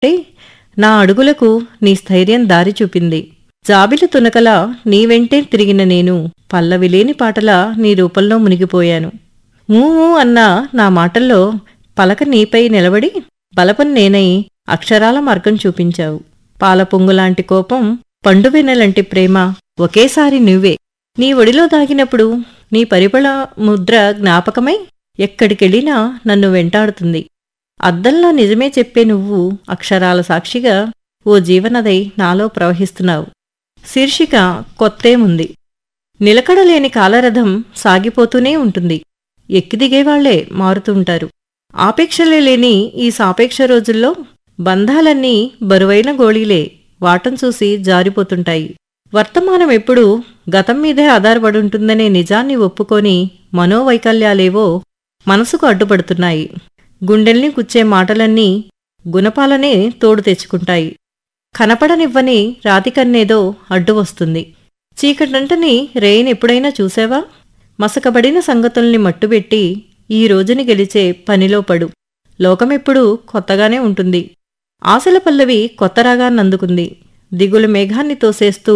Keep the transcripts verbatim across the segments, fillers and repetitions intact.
అంటే నా అడుగులకు నీ స్థైర్యం దారి చూపింది. జాబిలి తునకలా నీ వెంటే తిరిగిన నేను పల్లవిలేని పాటలా నీ రూపంలో మునిగిపోయాను. ఊ ఊ అన్నా నా మాటల్లో పలక నీపై నిలబడి బలపం నేనై అక్షరాల మార్గం చూపించావు. పాలపొంగులాంటి కోపం, పండువెన్నెలంటి ప్రేమ ఒకేసారి నువ్వే. నీ ఒడిలో దాగినప్పుడు నీ పరిమళ ముద్ర జ్ఞాపకమై ఎక్కడికెళ్ళినా నన్ను వెంటాడుతుంది. అద్దంలా నిజమే చెప్పే నువ్వు అక్షరాల సాక్షిగా ఓ జీవనదై నాలో ప్రవహిస్తున్నావు. శీర్షిక కొత్తేముంది. నిలకడలేని కాలరథం సాగిపోతూనే ఉంటుంది. ఎక్కిదిగేవాళ్లే మారుతుంటారు. ఆపేక్షలే లేని ఈ సాపేక్ష రోజుల్లో బంధాలన్నీ బరువైన గోళీలే వాటం చూసి జారిపోతుంటాయి. వర్తమానం ఎప్పుడూ గతం మీదే ఆధారపడుంటుందనే నిజాన్ని ఒప్పుకొని మనోవైకల్యాలేవో మనసుకు అడ్డుపడుతున్నాయి. గుండెల్ని కుచ్చే మాటలన్నీ గుణపాలనే తోడు తెచ్చుకుంటాయి. కనపడనివ్వని రాతికన్నేదో అడ్డు వస్తుంది. చీకటంటని రేయినెప్పుడైనా చూసావా? మసకబడిన సంగతుల్ని మట్టుబెట్టి ఈ రోజుని గెలిచే పనిలో పడు. లోకమెప్పుడూ కొత్తగానే ఉంటుంది. ఆశల పల్లవి కొత్త రాగాన్నందుకుంది. దిగులు మేఘాన్ని తోసేస్తూ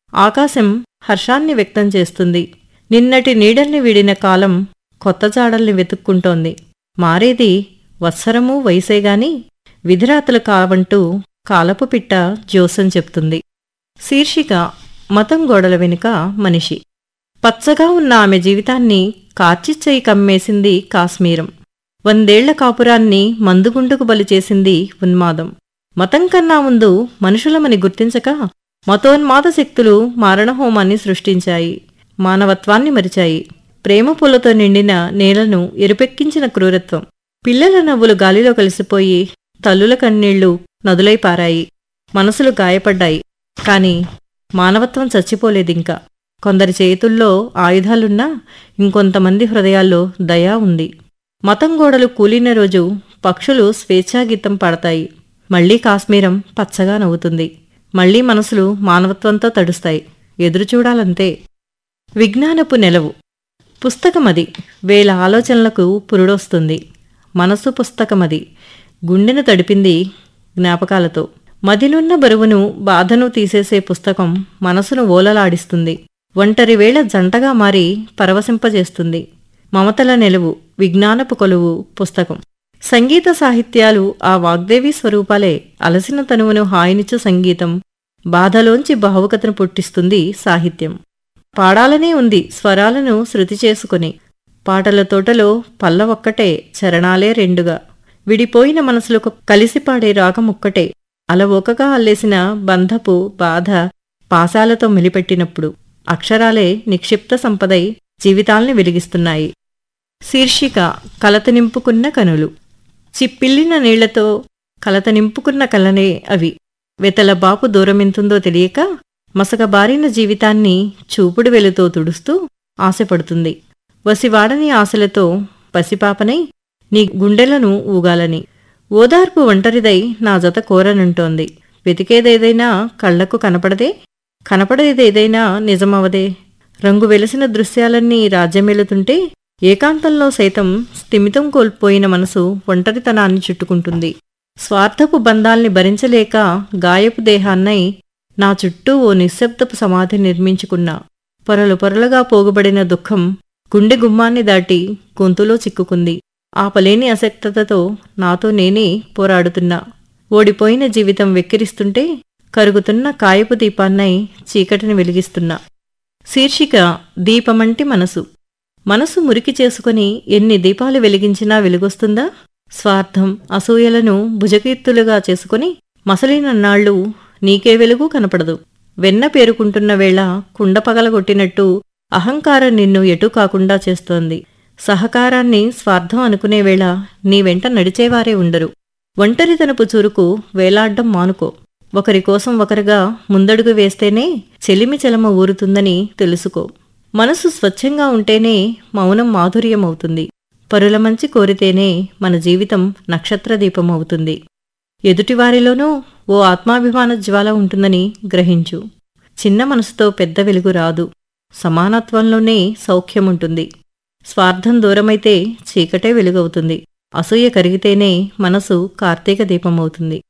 ఆకాశం హర్షాన్ని వ్యక్తం చేస్తుంది. నిన్నటి నీడల్ని వీడిన కాలం కొత్త జాడల్ని వెతుక్కుంటోంది. మారేది వత్సరమూ వయసేగాని విధిరాతలు కావంటూ కాలపు పిట్ట జోసం చెప్తుంది. శీర్షిక మతం గోడల వెనుక మనిషి. పచ్చగా ఉన్న ఆమె జీవితాన్ని కార్చిచ్చయి కమ్మేసింది కాశ్మీరం. వందేళ్ల కాపురాన్ని మందుగుండుకు బలిచేసింది ఉన్మాదం. మతం కన్నా ముందు మనుషులమని గుర్తించక మతోన్మాద శక్తులు మారణహోమాన్ని సృష్టించాయి. మానవత్వాన్ని మరిచాయి. ప్రేమ పూలతో నిండిన నేలను ఎరుపెక్కించిన క్రూరత్వం. పిల్లల నవ్వులు గాలిలో కలిసిపోయి తల్లుల కన్నీళ్లు నదులై పారాయి. మనసులు గాయపడ్డాయి. కాని మానవత్వం చచ్చిపోలేదింకా. కొందరి చేతుల్లో ఆయుధాలున్నా ఇంకొంతమంది హృదయాల్లో దయా ఉంది. మతం గోడలు కూలిన రోజు పక్షులు స్వేచ్ఛాగీతం పాడతాయి. మళ్లీ కాశ్మీరం పచ్చగా నవ్వుతుంది. మళ్లీ మనసులు మానవత్వంతో తడుస్తాయి. ఎదురుచూడాలంతే. విజ్ఞానపు నెలవు. పుస్తకమది వేల ఆలోచనలకు పురుడొస్తుంది. మనసు పుస్తకమది గుండెను తడిపింది జ్ఞాపకాలతో. మదినున్న బరువును బాధను తీసేసే పుస్తకం మనసును ఓలలాడిస్తుంది. ఒంటరివేళ జంటగా మారి పరవశింపజేస్తుంది. మమతల నెలవు విజ్ఞానపు కొలువు పుస్తకం. సంగీత సాహిత్యాలు ఆ వాగ్దేవీ స్వరూపాలే. అలసిన తనువును హాయినిచ్చు సంగీతం, బాధలోంచి భావుకతను పుట్టిస్తుంది సాహిత్యం. పాడాలనే ఉంది స్వరాలను శృతి చేసుకుని. పాటల తోటలో పల్ల ఒక్కటే, చరణాలే రెండుగా. విడిపోయిన మనసులకు కలిసిపాడే రాగమొక్కటే. అలవోకగా అల్లేసిన బంధపు బాధ పాశాలతో మెలిపెట్టినప్పుడు అక్షరాలే నిక్షిప్త సంపదై జీవితాల్ని వెలిగిస్తున్నాయి. శీర్షిక కలత నింపుకున్న కనులు. చిప్పిల్లిన నీళ్లతో కలత నింపుకున్న కలనే అవి. వెతల బాపు దూరమెంతుందో తెలియక మసకబారిన జీవితాన్ని చూపుడు వెలుతో తుడుస్తూ ఆశపడుతుంది. వసివాడని ఆశలతో పసిపాపనై నీ గుండెలను ఊగాలని. ఓదార్పు ఒంటరిదై నా జత కోరనంటోంది. వెతికేదేదైనా కళ్లకు కనపడదే, కనపడేదేదైనా నిజమవదే. రంగు వెలసిన దృశ్యాలన్నీ రాజ్యమెలుతుంటే ఏకాంతంలో సైతం స్థిమితం కోల్పోయిన మనసు ఒంటరితనాన్ని చుట్టుకుంటుంది. స్వార్థపు బంధాల్ని భరించలేక గాయపు దేహాన్నై నా చుట్టూ ఓ నిశ్శబ్దపు సమాధి నిర్మించుకున్నా. పొరలు పొరలుగా పోగుబడిన దుఃఖం గుండె గుమ్మాన్ని దాటి గొంతులో చిక్కుకుంది. ఆపలేని అసక్తతతో నాతో నేనే పోరాడుతున్నా. ఓడిపోయిన జీవితం వెక్కిరిస్తుంటే కరుగుతున్న కాయపు దీపాన్నై చీకటిని వెలిగిస్తున్నా. శీర్షిక దీపమంటి మనసు. మనసు మురికి చేసుకుని ఎన్ని దీపాలు వెలిగించినా వెలుగొస్తుందా? స్వార్థం, అసూయలను భుజకీర్తులుగా చేసుకుని మసలినన్నాళ్ళు నీకే వెలుగు కనపడదు. వెన్న పేరుకుంటున్న వేళ కుండ పగలగొట్టినట్టు అహంకారం నిన్ను ఎటూ కాకుండా చేస్తోంది. సహకారాన్ని స్వార్థం అనుకునేవేళ నీ వెంట నడిచేవారే ఉండరు. ఒంటరితనపు చురుకు వేలాడ్డం మానుకో. ఒకరికోసం ఒకరుగా ముందడుగు వేస్తేనే చెలిమి చెలమ ఊరుతుందని తెలుసుకో. మనసు స్వచ్ఛంగా ఉంటేనే మౌనం మాధుర్యమవుతుంది. పరుల మంచి కోరితేనే మన జీవితం నక్షత్రదీపం అవుతుంది. ఎదుటివారిలోనూ ఓ ఆత్మాభిమాన జ్వాల ఉంటుందని గ్రహించు. చిన్న మనసుతో పెద్ద వెలుగు రాదు. సమానత్వంలోనే సౌఖ్యముంటుంది. స్వార్థం దూరమైతే చీకటే వెలుగవుతుంది. అసూయ కరిగితేనే మనసు కార్తీక దీపమవుతుంది.